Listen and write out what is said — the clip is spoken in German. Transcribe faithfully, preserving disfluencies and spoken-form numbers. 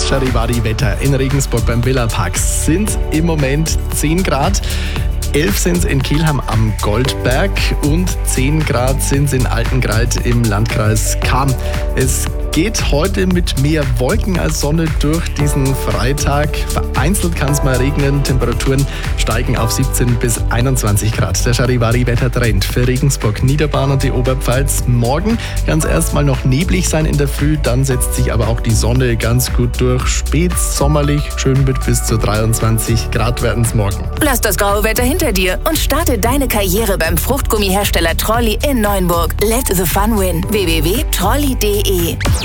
das Charivari-Wetter in Regensburg beim Villapark sind im Moment zehn Grad. elf sind es in Kelheim am Goldberg und zehn Grad sind es in Altengrad im Landkreis Cham. Es geht heute mit mehr Wolken als Sonne durch diesen Freitag. Vereinzelt kann es mal regnen. Temperaturen steigen auf siebzehn bis einundzwanzig Grad. Der Charivari-Wettertrend für Regensburg, Niederbayern und die Oberpfalz. Morgen kann es erstmal noch neblig sein in der Früh, dann setzt sich aber auch die Sonne ganz gut durch. Spätsommerlich, schön mit bis zu dreiundzwanzig Grad werden es morgen. Lass das graue Wetter hinter dir und starte deine Karriere beim Fruchtgummihersteller Trolli in Neuenburg. Let the fun win. w w w punkt trolli punkt d e